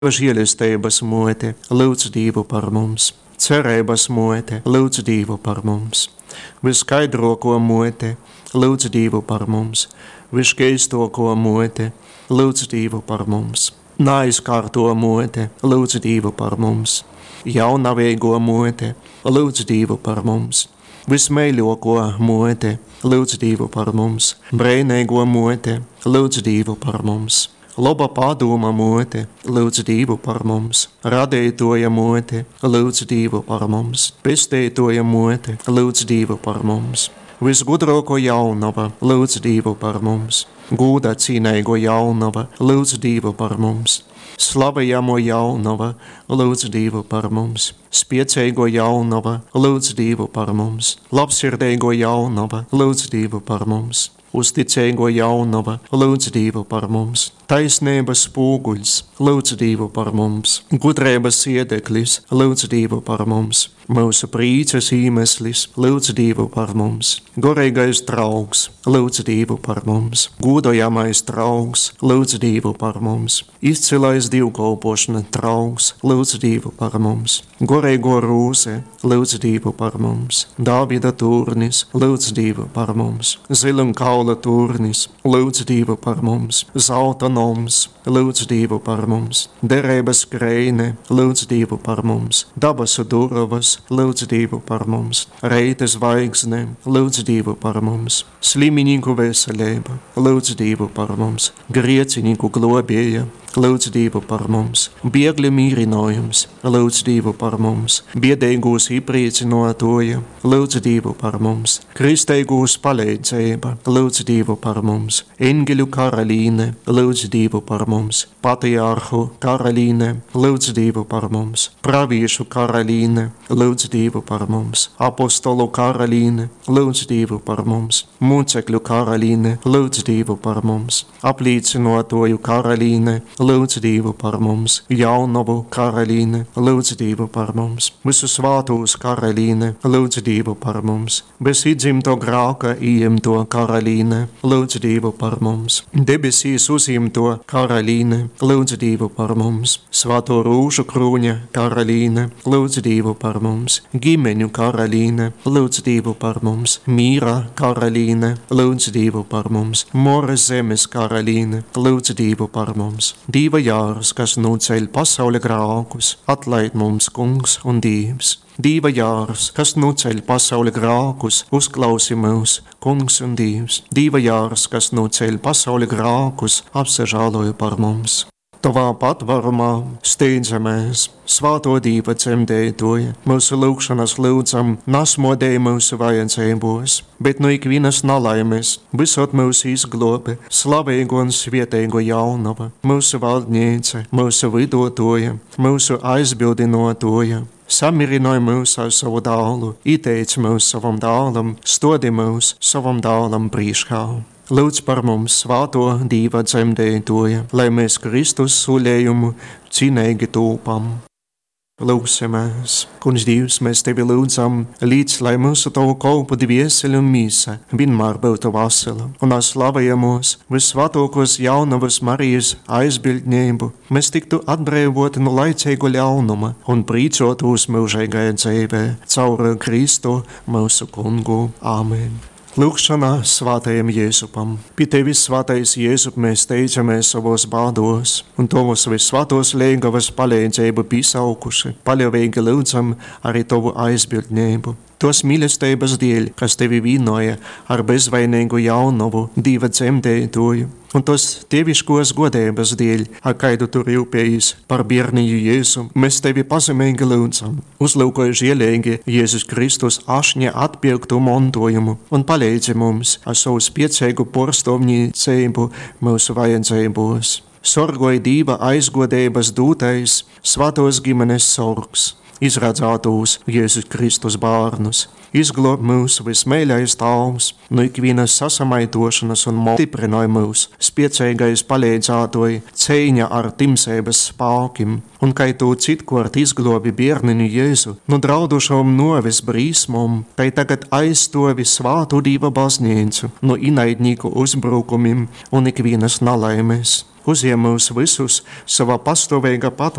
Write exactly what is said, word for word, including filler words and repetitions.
Žēlistības mote, lūdz Dievu par mums. Cerības mote, lūdz Dievu par mums. Viskaidroko mote, lūdz Dievu par mums. Viskaistoko mote, lūdz Dievu par mums. Neaizkārto mote, lūdz Dievu par mums. Jaunavīgo mote, lūdz Dievu par mums. Vismeiļoko mote, lūdz Dievu par mums. Breinīgo mote, lūdz Dievu par mums. Loba padoma mote, lūdz Dievu par mums. Radītoja mote, lūdz Dievu par mums. Pestītoja mote, lūdz Dievu par mums. Visgudroko jaunava, lūdz Dievu par mums. Gūda cīnīgo jaunava, lūdz Dievu par mums. Slavējamo jaunava, lūdz Dievu par mums. Spiecīgo jaunava, lūdz Dievu par mums. Labsirdīgo jaunava, lūdz Dievu par mums. Uzticīgo jaunava, lūdz Dievu par mums. Taisnības spoguļs, lūdz Dievu par mums. Gudrības iedeklis, lūdz Dievu par mums. Mūsu prīces iemeslis, lūdz Dievu par mums. Gorīgais draugs, lūdz Dievu par mums. Godojamais draugs, lūdz Dievu par mums. Izcilais divkalpošana draugs, lūdz Dievu par mums. Gorīgo rūse, lūdz Dievu par mums. Dāvida turnis, lūdz Dievu par mums. Zilimkaula turnis, lūdz Dievu par mums. Zelta noms, lūdz Dievu par mums. Derības kreine, lūdz Dievu par mums. Dabasu durvas, lūdz Dievu par mums. Reita zvaigzne, lūdz Dievu par mums. Sliminiku veselība, lūdz Dievu par mums. Grieciniku globēja, lūdz Dievu par mums. Biegļu mīrinājums, lūdz Dievu par mums. Biedīgūs iepriecinotoja, lūdz Dievu par mums. Kristīgūs palīdzība, lūdz Dievu par mums. Engeļu karalīne, lūdz Dievu par mums. Patriarhu karalīne, lūdz Dievu par mums. Praviešu karalīne, lūdz Dievu par mums. Apostolu karalīne, lūdz Dievu par mums. Mūcekļu karalīne, lūdz Dievu par mums. Apliecinotoju karalīne, lūdz Dievu par mums. Jaunavu karalīne, lūdz Dievu par mums. Visu svātūs karalīne, lūdz Dievu par mums. Bez idzimto grāka ieimto karalīne, lūdz Dievu par mums. Debesīs uzimto karalīne, lūdz Dievu par mums. Svāto rūžu krūņa karalīne, lūdz Dievu par mums. Gimeņu karalīne, lūdz Dievu par mums. Mīra karalīne, lūdz Dievu par mums. Moras zemes karalīne, lūdz Dievu par mums. Dieva jārs, kas nūceļ pasaules grākus, atlaid mums kungs un Dievs. Dieva jārs, kas nūceļ pasaules grākus, uzklausi mūs, kungs un Dievs. Dieva jārs, kas nūceļ pasaules grākus, apsažāloja par mums. Tavā patvarumā steidzamies, svāto Dieva cemdētoja, mūsu lūgšanas lūdzam, nasmodēja mūsu vajadzībos, bet no ikvienas nalaimes, visot mūsu izglobe, slavīgo un svietēgo jaunava, mūsu valdniece, mūsu vidotoja, mūsu aizbildinotoja. Samirināja mūs ar savu dālu, ieteica mūs savam dālam, stodi mūs savam dālam priekšā. Lūdz par mums svāto Dieva dzemdētoja, lai mēs Kristus sulējumu cinīgi tūpam. Lūksimies, kungs Dievs, mēs tevi lūdzam, līdz, lai mūsu tavu kalpu dvieseli un mīsa vienmēr būtu vasala, un slavējamos visvātokos jaunavas Marijas aizbildņību, mēs tiktu atbrīvoti no laicīgu ļaunuma un prīcotos mūžīgajā dzīvē, caur Kristu mūsu kungu. Āmen. Lūkšanā svātajam Jēzupam. Pie tevis, svātais Jēzup, mēs teicamies savos bādos, un tavos visvātos liegavas palīdzību pīsaukuši, paļāvīgi lūdzam arī tavu aizbildņību. Tos mīlestības dēļ, kas tevi vīnoja ar bezvainīgu jaunavu, Dieva dzemdētoju, un tos teviškos godības dēļ, ar kaidu tu rūpējies par bērniju Jēzu, mēs tevi pazemīgi lūdzam. Uzlūkoja žēlīgi Jēzus Kristus ašņa atpirktu montojumu un palīdzi mums ar savu spiecīgu porstovnīcību mūsu vajadzībos. Sorgoja Dieva aizgodības dūtais, svatos ģimenes sorgs. izradzētos Jēzus Kristus bārnus. Izglob mūsu vismēļais Tēvs, no ikvienas sasamaitošanas un stiprināja mūs, spiecīgais palīdzētoji cīņa ar timsības spēkiem, un kai tu citkort izglobi bērninu Jēzu, no draudušom novis brīsmom, tai tagad aizstovi svātu Dieva baznīcu, no inaidnieku uzbrukumiem un ikvienas nalaimes. Uziem mūs visus savā pastāvīgā